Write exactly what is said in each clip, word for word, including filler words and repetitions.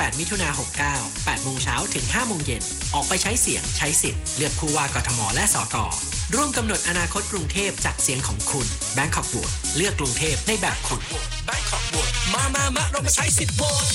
ปดมิถุนายนหกเก้า แปดโมงเช้าถึงห้าโมงเย็นออกไปใช้เสียงใช้สิทธิ์เลือกผู้ว่ากทมและสกร่วมกำหนดอนาคตกรุงเทพจากเสียงของคุณ Bangkok Vote เลือกกรุงเทพในแบบคุณ Bangkok Vote มามามาเรามาใช้สิทธิ์โหวต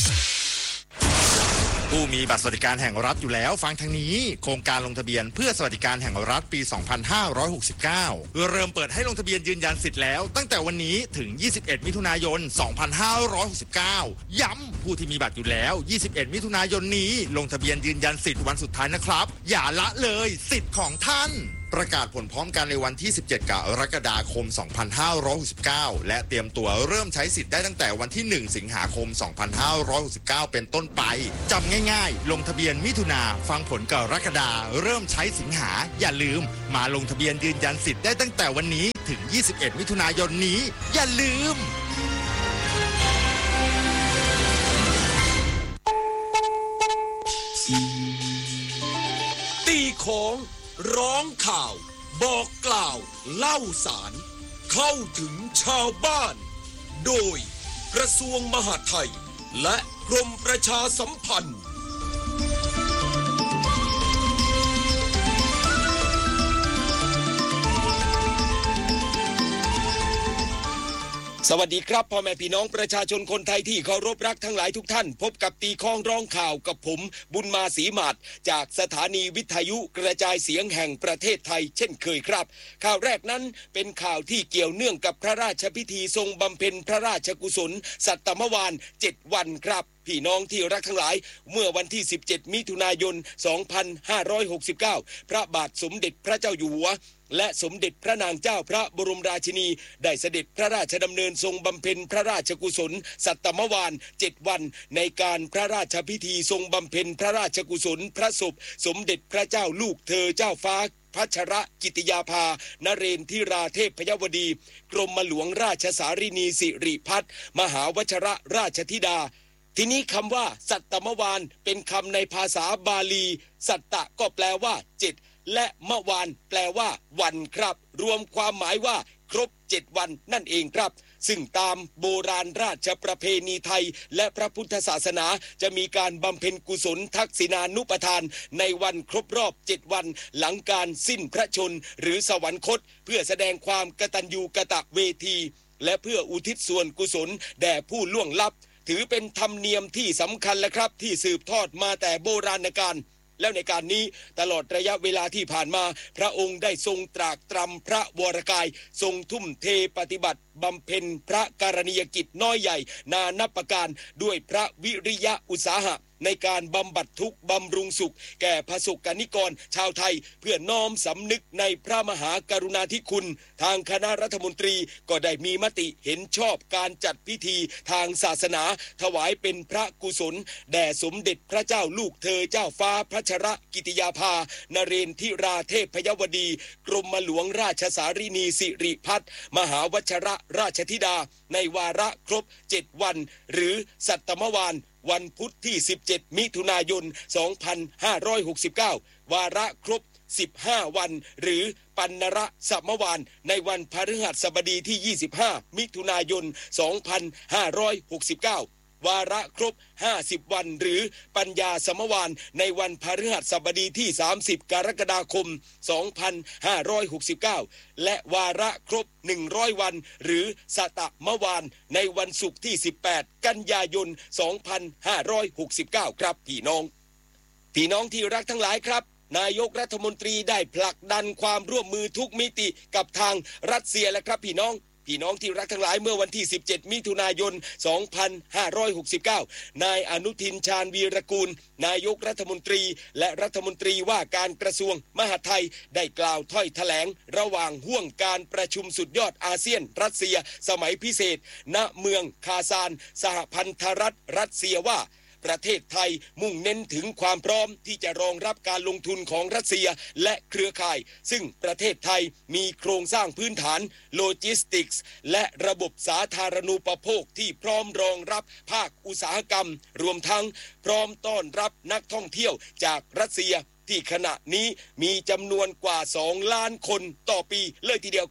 ผู้มีบัตรสวัสดิการแห่งรัฐอยู่แล้วฟังทางนี้โครงการลงทะเบียนเพื่อสวัสดิการแห่งรัฐปี สองพันห้าร้อยหกสิบเก้า เริ่มเปิดให้ลงทะเบียนยืนยันสิทธิ์แล้วตั้งแต่วันนี้ถึง ยี่สิบเอ็ด มิถุนายน สองพันห้าร้อยหกสิบเก้า ย้ำผู้ที่มีบัตรอยู่แล้ว ยี่สิบเอ็ด มิถุนายนนี้ลงทะเบียนยืนยันสิทธิ์วันสุดท้ายนะครับอย่าละเลยสิทธิ์ของท่านประกาศผลพร้อมกันในวันที่ สิบเจ็ด กรกฎาคม สองพันห้าร้อยหกสิบเก้า และเตรียมตัวเริ่มใช้สิทธิ์ได้ตั้งแต่วันที่ หนึ่ง สิงหาคม สองพันห้าร้อยหกสิบเก้า เป็นต้นไปจำง่ายๆลงทะเบียนมิถุนาฟังผลกรกฎาเริ่มใช้สิงหาอย่าลืมมาลงทะเบียนยืนยันสิทธิ์ได้ตั้งแต่วันนี้ถึง ยี่สิบเอ็ด มิถุนายนนี้อย่าลืมตีของร้องข่าวบอกกล่าวเล่าสารเข้าถึงชาวบ้านโดยกระทรวงมหาดไทยและกรมประชาสัมพันธ์สวัสดีครับพ่อแม่พี่น้องประชาชนคนไทยที่เคารพรักทั้งหลายทุกท่านพบกับตีข้องร้องข่าวกับผมบุญมาศรีหมาดจากสถานีวิทยุกระจายเสียงแห่งประเทศไทยเช่นเคยครับข่าวแรกนั้นเป็นข่าวที่เกี่ยวเนื่องกับพระราชพิธีทรงบำเพ็ญพระราชกุศลสัตตมวาฬเจ็ดวันครับพี่น้องที่รักทั้งหลายเมื่อวันที่สิบเจ็ดมิถุนายนสองพันห้าร้อยหกสิบเก้าพระบาทสมเด็จพระเจ้าอยู่หัวและสมเด็จพระนางเจ้าพระบรมราชินีได้เสด็จพระราชดำเนินทรงบำเพ็ญพระราชกุศลสัตตมวาฬเจ็ดวันในการพระราชพิธีทรงบำเพ็ญพระราชกุศลพระศพสมเด็จพระเจ้าลูกเธอเจ้าฟ้าพัชรกิติยาภานเรนทิราเทพยวดีกรมหลวงราชสารินีสิริพัฒน์มหาวชรราชธิดาทีนี้คำว่าสัตตมวาฬเป็นคำในภาษาบาลีสัตตะก็แปลว่าเจ็ดและมวาฬแปลว่าวันครับรวมความหมายว่าครบเจ็ดวันนั่นเองครับซึ่งตามโบราณราชประเพณีไทยและพระพุทธศาสนาจะมีการบำเพ็ญกุศลทักษิณานุปทานในวันครบรอบเจ็ดวันหลังการสิ้นพระชนม์หรือสวรรคตเพื่อแสดงความกตัญญูกตเวทีและเพื่ออุทิศส่วนกุศลแด่ผู้ล่วงลับถือเป็นธรรมเนียมที่สำคัญและครับที่สืบทอดมาแต่โบราณกาลแล้วในการนี้ตลอดระยะเวลาที่ผ่านมาพระองค์ได้ทรงตรากตรำพระวรกายทรงทุ่มเทปฏิบัติบำเพ็ญพระกรณียกิจน้อยใหญ่นานับประการด้วยพระวิริยะอุตสาหะในการบำบัดทุกข์บำรุงสุขแก่ประสบกนิกรชาวไทยเพื่อน้อมสำนึกในพระมหากรุณาธิคุณทางคณะรัฐมนตรีก็ได้มีมติเห็นชอบการจัดพิธีทางศาสนาถวายเป็นพระกุศลแด่สมเด็จพระเจ้าลูกเธอเจ้าฟ้าพัชรกิติยาภานเรนทิราเทพยวดีกรมหลวงราชสารินีสิริพัฒน์มหาวชรราชธิดาในวาระครบเจ็ดวันหรือสัตตมวาฬวันพุธที่สิบเจ็ดมิถุนายนสองพันห้าร้อยหกสิบเก้าวาระครบสิบห้าวันหรือปัณณรสมวาฬในวันพฤหัสบดีที่ยี่สิบห้ามิถุนายนสองพันห้าร้อยหกสิบเก้าวาระครบห้าสิบวันหรือปัญญาสมวาฬในวันพฤหัสบดีที่สามสิบกรกฎาคมสองพันห้าร้อยหกสิบเก้าและวาระครบหนึ่งร้อยวันหรือสัตตมวาฬในวันศุกร์ที่สิบแปดกันยายนสองพันห้าร้อยหกสิบเก้าครับพี่น้องพี่น้องที่รักทั้งหลายครับนายกรัฐมนตรีได้ผลักดันความร่วมมือทุกมิติกับทางรัสเซียและครับพี่น้องพี่น้องที่รักทั้งหลายเมื่อวันที่สิบเจ็ดมิถุนายนสองพันห้าร้อยหกสิบเก้านายอนุทินชาญวีรกูลนายกรัฐมนตรีและรัฐมนตรีว่าการกระทรวงมหาดไทยได้กล่าวถ้อยแถลงระหว่างห่วงการประชุมสุดยอดอาเซียนรัสเซียสมัยพิเศษณเมืองคาซานสหพันธรัฐรัสเซียว่าประเทศไทยมุ่งเน้นถึงความพร้อมที่จะรองรับการลงทุนของรัสเซียและเครือข่ายซึ่งประเทศไทยมีโครงสร้างพื้นฐานโลจิสติกส์และระบบสาธารณูปโภคที่พร้อมรองรับภาคอุตสาหกรรมรวมทั้งพร้อมต้อนรับนักท่องเที่ยวจากรัสเซียที่ขณะนี้มีจำนวนกว่าสองล้านคนต่อปีเลยทีเดียวครับ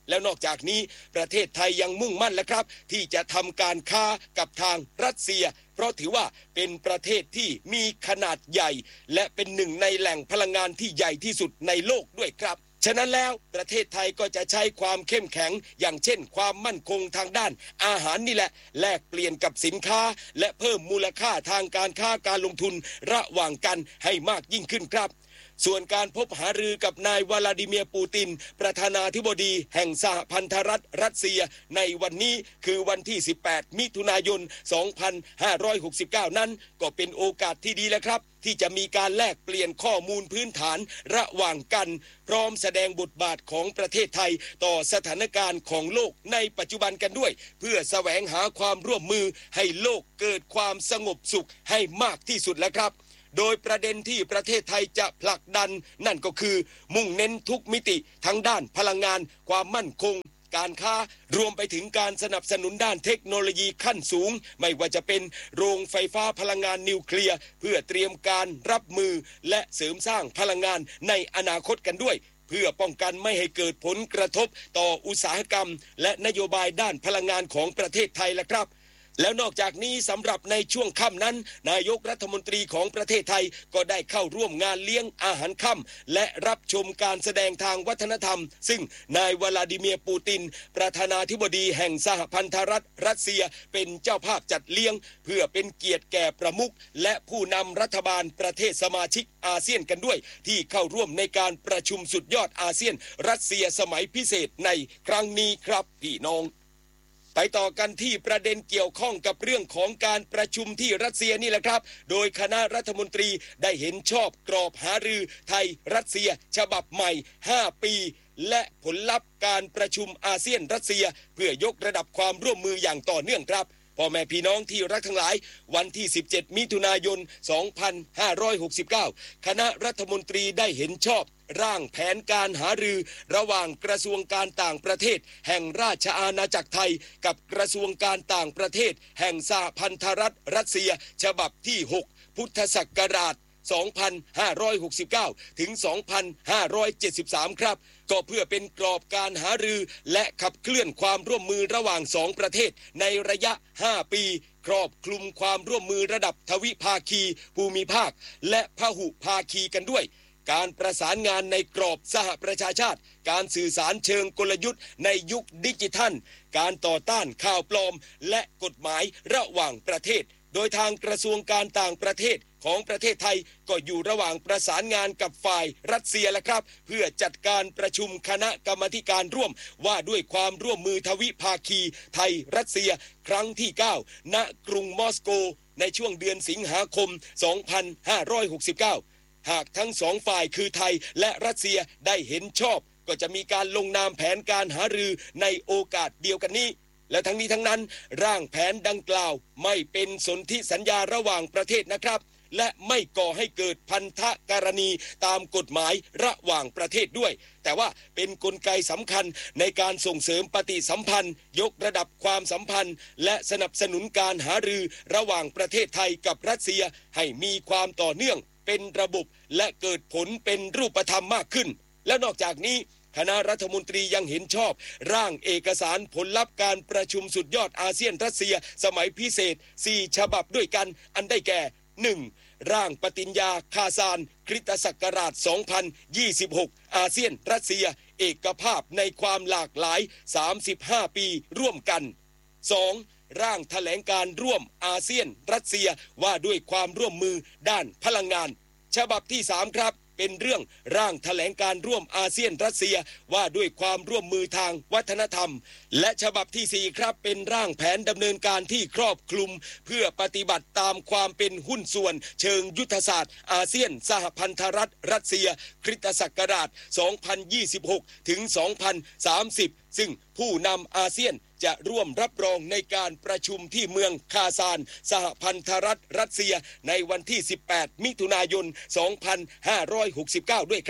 แล้วนอกจากนี้ประเทศไทยยังมุ่งมั่นและครับที่จะทำการค้ากับทางรัสเซียเพราะถือว่าเป็นประเทศที่มีขนาดใหญ่และเป็นหนึ่งในแหล่งพลังงานที่ใหญ่ที่สุดในโลกด้วยครับฉะนั้นแล้วประเทศไทยก็จะใช้ความเข้มแข็งอย่างเช่นความมั่นคงทางด้านอาหารนี่แหละแลกเปลี่ยนกับสินค้าและเพิ่มมูลค่าทางการค้าการลงทุนระหว่างกันให้มากยิ่งขึ้นครับส่วนการพบหารือกับนายวลาดิเมียร์ปูตินประธานาธิบดีแห่งสหพันธรัฐรัสเซียในวันนี้คือวันที่สิบแปดมิถุนายนสองพันห้าร้อยหกสิบเก้านั้นก็เป็นโอกาสที่ดีแล้วครับที่จะมีการแลกเปลี่ยนข้อมูลพื้นฐานระหว่างกันพร้อมแสดงบทบาทของประเทศไทยต่อสถานการณ์ของโลกในปัจจุบันกันด้วยเพื่อแสวงหาความร่วมมือให้โลกเกิดความสงบสุขให้มากที่สุดแล้วครับโดยประเด็นที่ประเทศไทยจะผลักดันนั่นก็คือมุ่งเน้นทุกมิติทั้งด้านพลังงานความมั่นคงการค้ารวมไปถึงการสนับสนุนด้านเทคโนโลยีขั้นสูงไม่ว่าจะเป็นโรงไฟฟ้าพลังงานนิวเคลียร์เพื่อเตรียมการรับมือและเสริมสร้างพลังงานในอนาคตกันด้วยเพื่อป้องกันไม่ให้เกิดผลกระทบต่ออุตสาหกรรมและนโยบายด้านพลังงานของประเทศไทยละครับแล้วนอกจากนี้สำหรับในช่วงค่ำนั้นนายกรัฐมนตรีของประเทศไทยก็ได้เข้าร่วมงานเลี้ยงอาหารค่ำและรับชมการแสดงทางวัฒนธรรมซึ่งนายวลาดิเมียร์ปูตินประธานาธิบดีแห่งสหพันธรัฐรัสเซียเป็นเจ้าภาพจัดเลี้ยงเพื่อเป็นเกียรติแก่ประมุขและผู้นำรัฐบาลประเทศสมาชิกอาเซียนกันด้วยที่เข้าร่วมในการประชุมสุดยอดอาเซียนรัสเซียสมัยพิเศษในครั้งนี้ครับพี่น้องไปต่อกันที่ประเด็นเกี่ยวข้องกับเรื่องของการประชุมที่รัสเซียนี่แหละครับโดยคณะรัฐมนตรีได้เห็นชอบกรอบหารือไทยรัสเซียฉบับใหม่ห้าปีและผลลัพธ์การประชุมอาเซียนรัสเซียเพื่อยกระดับความร่วมมืออย่างต่อเนื่องครับพ่อแม่พี่น้องที่รักทั้งหลายวันที่สิบเจ็ดมิถุนายนสองพันห้าร้อยหกสิบเก้าคณะรัฐมนตรีได้เห็นชอบร่างแผนการหารือระหว่างกระทรวงการต่างประเทศแห่งราชอาณาจักรไทยกับกระทรวงการต่างประเทศแห่งสหพันธรัฐรัสเซียฉบับที่หกพุทธศักราชสองพันห้าร้อยหกสิบเก้าถึงสองพันห้าร้อยเจ็ดสิบสามครับก็เพื่อเป็นกรอบการหารือและขับเคลื่อนความร่วมมือระหว่างสองประเทศในระยะห้าปีครอบคลุมความร่วมมือระดับทวิภาคีภูมิภาคและพหุภาคีกันด้วยการประสานงานในกรอบสหประชาชาติการสื่อสารเชิงกลยุทธ์ในยุคดิจิทัลการต่อต้านข่าวปลอมและกฎหมายระหว่างประเทศโดยทางกระทรวงการต่างประเทศของประเทศไทยก็อยู่ระหว่างประสานงานกับฝ่ายรัสเซียแล้วครับเพื่อจัดการประชุมคณะกรรมาธิการร่วมว่าด้วยความร่วมมือทวิภาคีไทยรัสเซียครั้งที่เก้าณกรุงมอสโกในช่วงเดือนสิงหาคมสองพันห้าร้อยหกสิบเก้าหากทั้งสองฝ่ายคือไทยและรัสเซียได้เห็นชอบก็จะมีการลงนามแผนการหารือในโอกาสเดียวกันนี้และทั้งนี้ทั้งนั้นร่างแผนดังกล่าวไม่เป็นสนธิสัญญาระหว่างประเทศนะครับและไม่ก่อให้เกิดพันธกรณีตามกฎหมายระหว่างประเทศด้วยแต่ว่าเป็นกลไกสำคัญในการส่งเสริมปฏิสัมพันธ์ยกระดับความสัมพันธ์และสนับสนุนการหารือระหว่างประเทศไทยกับรัสเซียให้มีความต่อเนื่องเป็นระบบและเกิดผลเป็นรูปธรรมมากขึ้นและนอกจากนี้คณะรัฐมนตรียังเห็นชอบร่างเอกสารผลลัพธ์การประชุมสุดยอดอาเซียนรัสเซียสมัยพิเศษสี่ฉบับด้วยกันอันได้แก่ หนึ่ง. ร่างปฏิญญาคาซานคริสตศักราชสองพันยี่สิบหกอาเซียนรัสเซียเอกภาพในความหลากหลายสามสิบห้าปีร่วมกัน สอง. ร่างแถลงการร่วมอาเซียนรัสเซียว่าด้วยความร่วมมือด้านพลังงานฉบับที่สามครับเป็นเรื่องร่างแถลงการร่วมอาเซียนรัสเซียว่าด้วยความร่วมมือทางวัฒนธรรมและฉบับที่สี่ครับเป็นร่างแผนดำเนินการที่ครอบคลุมเพื่อปฏิบัติตามความเป็นหุ้นส่วนเชิงยุทธศาสตร์อาเซียนสหพันธรัฐรัสเซียคริสตศักราชสองพันยี่สิบหกถึงสองพันสามสิบซึ่งผู้นำอาเซียนจะร่วมรับรองในการประชุมที่เมืองคาซานสหพันธรัฐรัสเซียในวันที่สิบแปดมิถุนายนสองพันห้าร้อยหกสิบเก้าด้วยครับ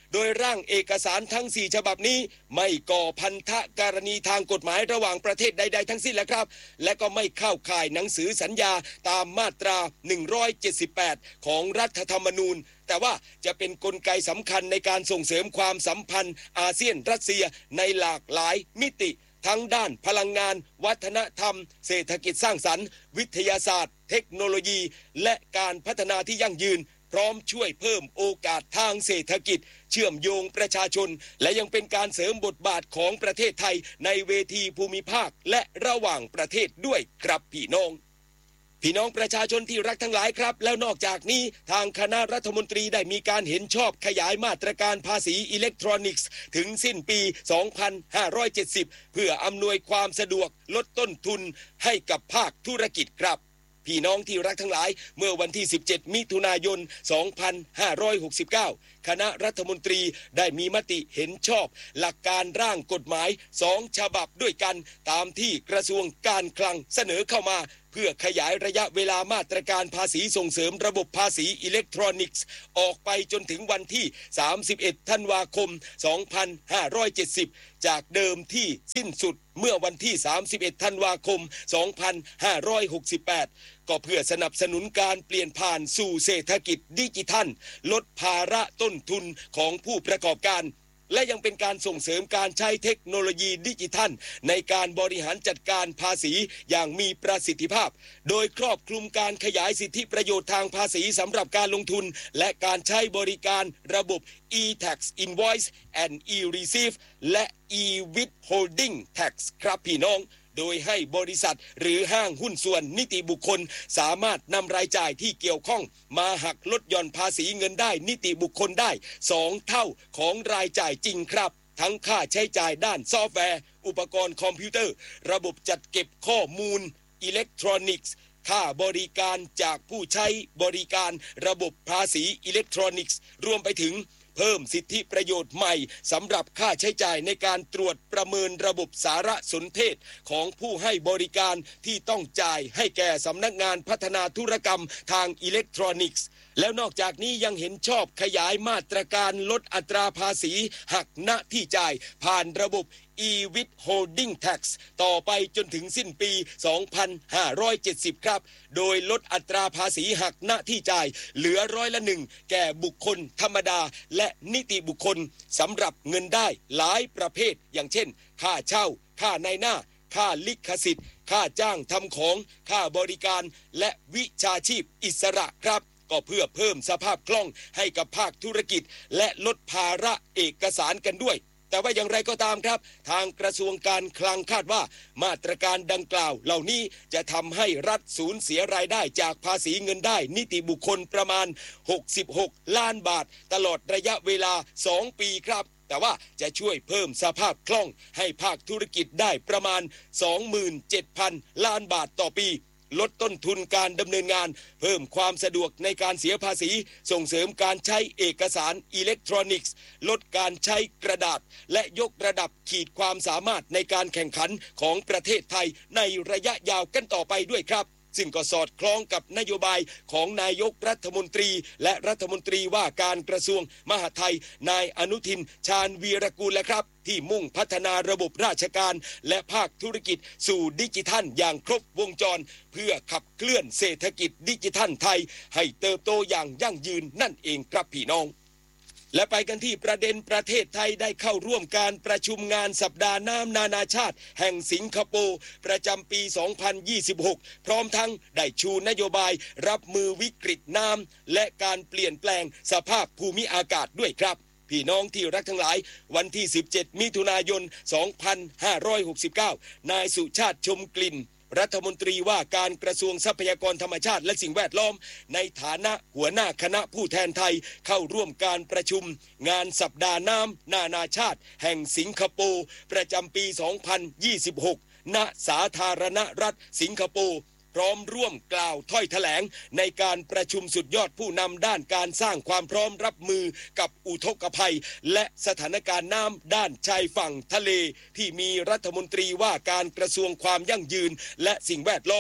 โดยร่างเอกสารทั้งสี่ฉบับนี้ไม่ก่อพันธกรณีทางกฎหมายระหว่างประเทศใดๆทั้งสิ้นแล้วครับและก็ไม่เข้าข่ายหนังสือสัญญาตามมาตราหนึ่งร้อยเจ็ดสิบแปดของรัฐธรรมนูญแต่ว่าจะเป็นกลไกสำคัญในการส่งเสริมความสัมพันธ์อาเซียนรัสเซียในหลากหลายมิติทั้งด้านพลังงานวัฒนธรรมเศรษฐกิจสร้างสรรค์วิทยาศาสตร์เทคโนโลยีและการพัฒนาที่ยั่งยืนพร้อมช่วยเพิ่มโอกาสทางเศรษฐกิจเชื่อมโยงประชาชนและยังเป็นการเสริมบทบาทของประเทศไทยในเวทีภูมิภาคและระหว่างประเทศด้วยครับพี่น้องพี่น้องประชาชนที่รักทั้งหลายครับแล้วนอกจากนี้ทางคณะรัฐมนตรีได้มีการเห็นชอบขยายมาตรการภาษีอิเล็กทรอนิกส์ถึงสิ้นปี สองพันห้าร้อยเจ็ดสิบ เพื่ออำนวยความสะดวกลดต้นทุนให้กับภาคธุรกิจครับพี่น้องที่รักทั้งหลายเมื่อวันที่สิบเจ็ดมิถุนายนสองพันห้าร้อยหกสิบเก้าคณะรัฐมนตรีได้มีมติเห็นชอบหลักการร่างกฎหมายสองฉบับด้วยกันตามที่กระทรวงการคลังเสนอเข้ามาเพื่อขยายระยะเวลามาตรการภาษีส่งเสริมระบบภาษีอิเล็กทรอนิกส์ออกไปจนถึงวันที่สามสิบเอ็ดธันวาคมสองพันห้าร้อยเจ็ดสิบจากเดิมที่สิ้นสุดเมื่อวันที่สามสิบเอ็ดธันวาคมสองพันห้าร้อยหกสิบแปดก็เพื่อสนับสนุนการเปลี่ยนผ่านสู่เศรษฐกิจดิจิทัลลดภาระต้นทุนของผู้ประกอบการและยังเป็นการส่งเสริมการใช้เทคโนโลยีดิจิทัลในการบริหารจัดการภาษีอย่างมีประสิทธิภาพโดยครอบคลุมการขยายสิทธิประโยชน์ทางภาษีสำหรับการลงทุนและการใช้บริการระบบ e-tax invoice and e-receive และ e-withholding tax ครับพี่น้องโดยให้บริษัทหรือห้างหุ้นส่วนนิติบุคคลสามารถนำรายจ่ายที่เกี่ยวข้องมาหักลดหย่อนภาษีเงินได้นิติบุคคลได้สองเท่าของรายจ่ายจริงครับทั้งค่าใช้จ่ายด้านซอฟต์แวร์อุปกรณ์คอมพิวเตอร์ระบบจัดเก็บข้อมูลอิเล็กทรอนิกส์ค่าบริการจากผู้ใช้บริการระบบภาษีอิเล็กทรอนิกส์รวมไปถึงเพิ่มสิทธิประโยชน์ใหม่สำหรับค่าใช้จ่ายในการตรวจประเมินระบบสารสนเทศของผู้ให้บริการที่ต้องจ่ายให้แก่สำนักงานพัฒนาธุรกรรมทางอิเล็กทรอนิกส์แล้วนอกจากนี้ยังเห็นชอบขยายมาตรการลดอัตราภาษีหักณที่จ่ายผ่านระบบ e-withholding tax ต่อไปจนถึงสิ้นปี สองพันห้าร้อยเจ็ดสิบ ครับโดยลดอัตราภาษีหักณที่จ่ายเหลือร้อยละหนึ่งแก่บุคคลธรรมดาและนิติบุคคลสำหรับเงินได้หลายประเภทอย่างเช่นค่าเช่าค่านายหน้าค่าลิขสิทธิ์ค่าจ้างทำของค่าบริการและวิชาชีพอิสระครับก็เพื่อเพิ่มสภาพคล่องให้กับภาคธุรกิจและลดภาระเอกสารกันด้วยแต่ว่าอย่างไรก็ตามครับทางกระทรวงการคลังคาดว่ามาตรการดังกล่าวเหล่านี้จะทำให้รัฐสูญเสียรายได้จากภาษีเงินได้นิติบุคคลประมาณหกสิบหกล้านบาทตลอดระยะเวลาสองปีครับแต่ว่าจะช่วยเพิ่มสภาพคล่องให้ภาคธุรกิจได้ประมาณ สองหมื่นเจ็ดพัน ล้านบาทต่อปีลดต้นทุนการดำเนินงานเพิ่มความสะดวกในการเสียภาษีส่งเสริมการใช้เอกสารอิเล็กทรอนิกส์ลดการใช้กระดาษและยกระดับขีดความสามารถในการแข่งขันของประเทศไทยในระยะยาวกันต่อไปด้วยครับซึ่งก็สอดคล้องกับนโยบายของนายกรัฐมนตรีและรัฐมนตรีว่าการกระทรวงมหาดไทยนายอนุทินชาญวีรกูลและครับที่มุ่งพัฒนาระบบราชการและภาคธุรกิจสู่ดิจิทัลอย่างครบวงจรเพื่อขับเคลื่อนเศรษฐกิจดิจิทัลไทยให้เติบโตอย่างยั่งยืนนั่นเองครับพี่น้องและไปกันที่ประเด็นประเทศไทยได้เข้าร่วมการประชุมงานสัปดาห์น้ำนานาชาติแห่งสิงคโปร์ประจำปี สองพันยี่สิบหก พร้อมทั้งได้ชูนโยบายรับมือวิกฤตน้ำและการเปลี่ยนแปลงสภาพภูมิอากาศด้วยครับพี่น้องที่รักทั้งหลายวันที่สิบเจ็ดมิถุนายน สองพันห้าร้อยหกสิบเก้านายสุชาติชมกลิ่นรัฐมนตรีว่าการกระทรวงทรัพยากรธรรมชาติและสิ่งแวดล้อมในฐานะหัวหน้าคณะผู้แทนไทยเข้าร่วมการประชุมงานสัปดาห์น้ำนานาชาติแห่งสิงคโปร์ประจำปี สองพันยี่สิบหก ณ สาธารณรัฐสิงคโปร์พร้อมร่วมกล่าวถ้อยแถลงในการประชุมสุดยอดผู้นำด้านการสร้างความพร้อมรับมือกับอุทกภัยและสถานการณ์น้ำด้านชายฝั่งทะเลที่มีรัฐมนตรีว่าการกระทรวงความยั่งยืนและสิ่งแวดล้อม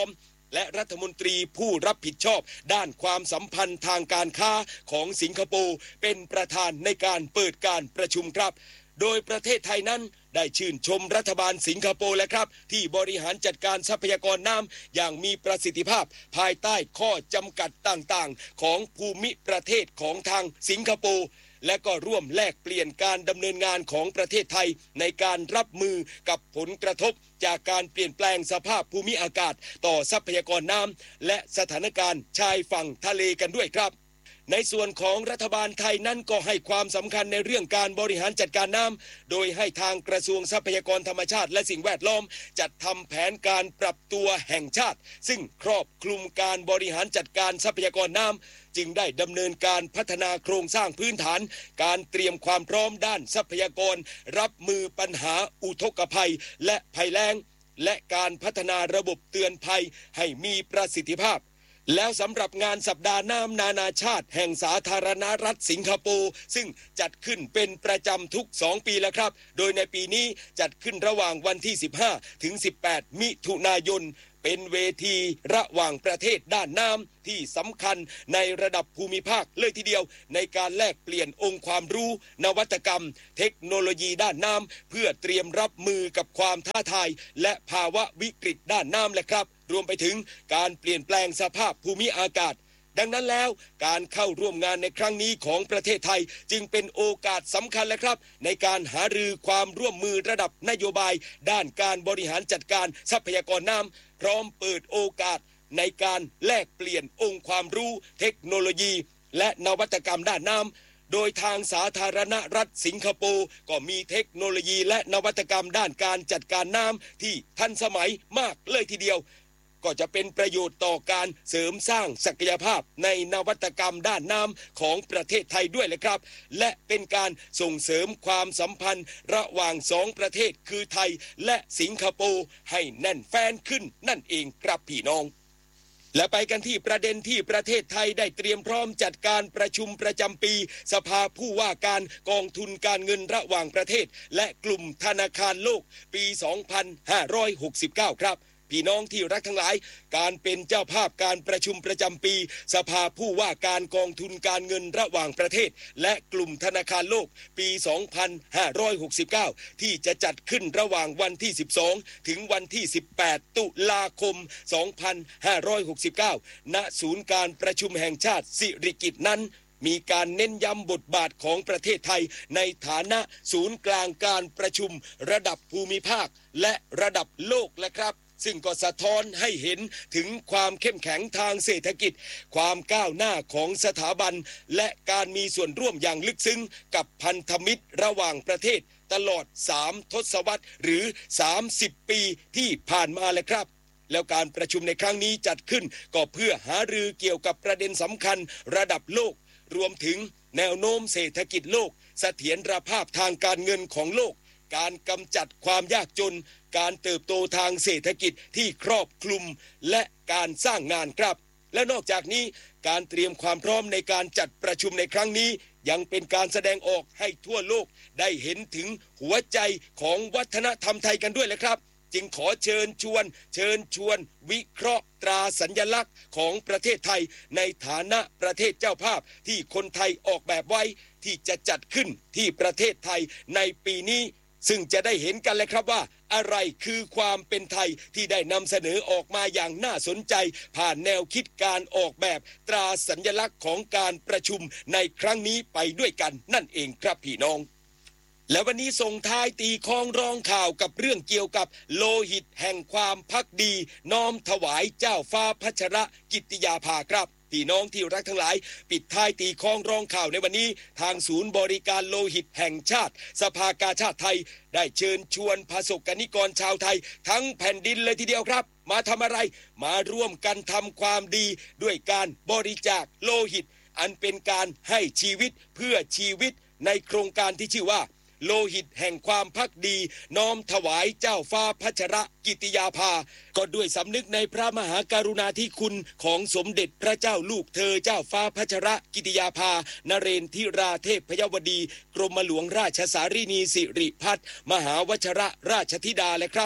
และรัฐมนตรีผู้รับผิดชอบด้านความสัมพันธ์ทางการค้าของสิงคโปร์เป็นประธานในการเปิดการประชุมครับโดยประเทศไทยนั้นได้ชื่นชมรัฐบาลสิงคโปร์และครับที่บริหารจัดการทรัพยากรน้ำอย่างมีประสิทธิภาพภายใต้ข้อจำกัดต่างๆของภูมิประเทศของทางสิงคโปร์และก็ร่วมแลกเปลี่ยนการดำเนินงานของประเทศไทยในการรับมือกับผลกระทบจากการเปลี่ยนแปลงสภาพภูมิอากาศต่อทรัพยากรน้ำและสถานการณ์ชายฝั่งทะเลกันด้วยครับในส่วนของรัฐบาลไทยนั้นก็ให้ความสำคัญในเรื่องการบริหารจัดการน้ำโดยให้ทางกระทรวงทรัพยากรธรรมชาติและสิ่งแวดล้อมจัดทำแผนการปรับตัวแห่งชาติซึ่งครอบคลุมการบริหารจัดการทรัพยากรน้ำจึงได้ดำเนินการพัฒนาโครงสร้างพื้นฐานการเตรียมความพร้อมด้านทรัพยากรรับมือปัญหาอุทกภัยและภัยแล้งและการพัฒนาระบบเตือนภัยให้มีประสิทธิภาพแล้วสำหรับงานสัปดาห์น้ำนานาชาติแห่งสาธารณรัฐสิงคโปร์ซึ่งจัดขึ้นเป็นประจำทุกสองปีแล้วครับโดยในปีนี้จัดขึ้นระหว่างวันที่สิบห้าถึงสิบแปดมิถุนายนเป็นเวทีระหว่างประเทศด้านน้ำที่สำคัญในระดับภูมิภาคเลยทีเดียวในการแลกเปลี่ยนองค์ความรู้นวัตกรรมเทคโนโลยีด้านน้ำเพื่อเตรียมรับมือกับความท้าทายและภาวะวิกฤตด้านน้ำแหละครับรวมไปถึงการเปลี่ยนแปลงสภาพภูมิอากาศดังนั้นแล้วการเข้าร่วมงานในครั้งนี้ของประเทศไทยจึงเป็นโอกาสสำคัญและครับในการหารือความร่วมมือระดับนโยบายด้านการบริหารจัดการทรัพยากรน้ำพร้อมเปิดโอกาสในการแลกเปลี่ยนองค์ความรู้เทคโนโลยีและนวัตกรรมด้านน้ำโดยทางสาธารณรัฐสิงคโปร์ก็มีเทคโนโลยีและนวัตกรรมด้านการจัดการน้ำที่ทันสมัยมากเลยทีเดียวก็จะเป็นประโยชน์ต่อการเสริมสร้างศักยภาพในนวัตกรรมด้านน้ำของประเทศไทยด้วยเลยครับและเป็นการส่งเสริมความสัมพันธ์ระหว่างสองประเทศคือไทยและสิงคโปร์ให้แน่นแฟ้นขึ้นนั่นเองครับพี่น้องและไปกันที่ประเด็นที่ประเทศไทยได้เตรียมพร้อมจัดการประชุมประจำปีสภาผู้ว่าการกองทุนการเงินระหว่างประเทศและกลุ่มธนาคารโลกปีสองพันห้าร้อยหกสิบเก้าครับพี่น้องที่รักทั้งหลายการเป็นเจ้าภาพการประชุมประจำปีสภาผู้ว่าการกองทุนการเงินระหว่างประเทศและกลุ่มธนาคารโลกปีสองพันห้าร้อยหกสิบเก้าที่จะจัดขึ้นระหว่างวันที่สิบสองถึงวันที่สิบแปดตุลาคมสองพันห้าร้อยหกสิบเก้าณศูนย์การประชุมแห่งชาติสิริกิติ์นั้นมีการเน้นย้ำบทบาทของประเทศไทยในฐานะศูนย์กลางการประชุมระดับภูมิภาคและระดับโลกและครับซึ่งก็สะท้อนให้เห็นถึงความเข้มแข็งทางเศรษฐกิจความก้าวหน้าของสถาบันและการมีส่วนร่วมอย่างลึกซึ้งกับพันธมิตรระหว่างประเทศตลอดสามทศวรรษหรือสามสิบปีที่ผ่านมาเลยครับแล้วการประชุมในครั้งนี้จัดขึ้นก็เพื่อหารือเกี่ยวกับประเด็นสำคัญระดับโลกรวมถึงแนวโน้มเศรษฐกิจโลกเสถียรภาพทางการเงินของโลกการกำจัดความยากจนการเติบโตทางเศรษฐกิจที่ครอบคลุมและการสร้างงานครับและนอกจากนี้การเตรียมความพร้อมในการจัดประชุมในครั้งนี้ยังเป็นการแสดงออกให้ทั่วโลกได้เห็นถึงหัวใจของวัฒนธรรมไทยกันด้วยแหละครับจึงขอเชิญชวนเชิญชวนวิเคราะห์ตราสัญลักษณ์ของประเทศไทยในฐานะประเทศเจ้าภาพที่คนไทยออกแบบไว้ที่จะจัดขึ้นที่ประเทศไทยในปีนี้ซึ่งจะได้เห็นกันเลยครับว่าอะไรคือความเป็นไทยที่ได้นำเสนอออกมาอย่างน่าสนใจผ่านแนวคิดการออกแบบตราสัญลักษณ์ของการประชุมในครั้งนี้ไปด้วยกันนั่นเองครับพี่น้องและวันนี้ส่งท้ายตีคล้องร้องข่าวกับเรื่องเกี่ยวกับโลหิตแห่งความภักดีน้อมถวายเจ้าฟ้าพัชรกิติยาภาครับพี่น้องที่รักทั้งหลายปิดท้ายตีคล้องร้องข่าวในวันนี้ทางศูนย์บริการโลหิตแห่งชาติสภากาชาติไทยได้เชิญชวนประสบกนิกรชาวไทยทั้งแผ่นดินเลยทีเดียวครับมาทำอะไรมาร่วมกันทำความดีด้วยการบริจาคโลหิตอันเป็นการให้ชีวิตเพื่อชีวิตในโครงการที่ชื่อว่าโลหิตแห่งความภักดีน้อมถวายเจ้าฟ้าพัชรกิติยาภาก็ด้วยสำนึกในพระมหากรุณาธิคุณของสมเด็จพระเจ้าลูกเธอเจ้าฟ้าพัชรกิติยาภานเรนทิราเทพยวดีกรมหลวงราชสารินีสิริพัฒน์มหาวชรราชธิดาและครับ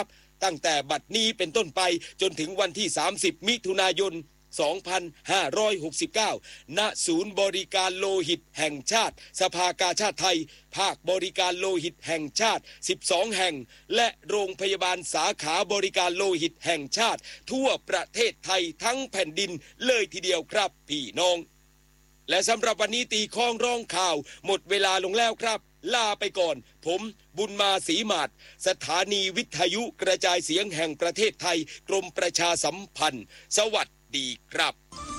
ตั้งแต่บัดนี้เป็นต้นไปจนถึงวันที่สามสิบมิถุนายนสองพันห้าร้อยหกสิบเก้า ณ ศูนย์บริการโลหิตแห่งชาติสภากาชาดไทยภาคบริการโลหิตแห่งชาติสิบสองแห่งและโรงพยาบาลสาขาบริการโลหิตแห่งชาติทั่วประเทศไทยทั้งแผ่นดินเลยทีเดียวครับพี่น้องและสำหรับวันนี้ตีข้องร้องข่าวหมดเวลาลงแล้วครับลาไปก่อนผมบุญมาศรีมาศสถานีวิทยุกระจายเสียงแห่งประเทศไทยกรมประชาสัมพันธ์สวัสดีครับ